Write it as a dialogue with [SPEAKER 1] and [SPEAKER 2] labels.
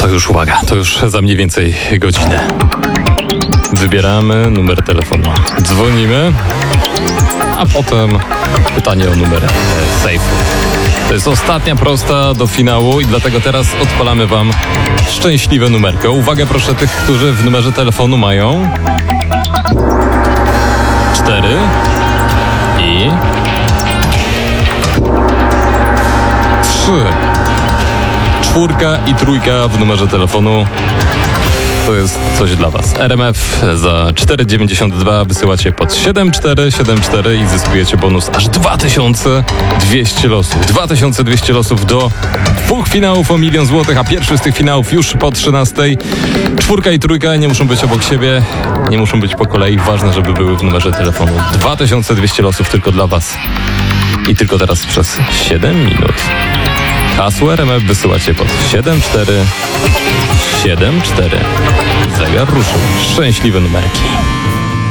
[SPEAKER 1] To już uwaga, to już za mniej więcej godzinę. Wybieramy numer telefonu. Dzwonimy, a potem pytanie o numer sejfu. To jest ostatnia prosta do finału i dlatego teraz odpalamy wam szczęśliwe numerkę. Uwaga proszę tych, którzy w numerze telefonu mają 4 i 3. 4 i 3 w numerze telefonu. To jest coś dla was. RMF za 4,92 wysyłacie pod 7474 i zyskujecie bonus aż 2200 losów. 2200 losów do 2 finałów o 1 000 000 złotych, a pierwszy z tych finałów już po 13. 4 i 3 nie muszą być obok siebie, nie muszą być po kolei. Ważne, żeby były w numerze telefonu. 2200 losów tylko dla was. I tylko teraz przez 7 minut. Hasło RMF wysyłacie pod 7474. Zegar ruszył. Szczęśliwe numerki.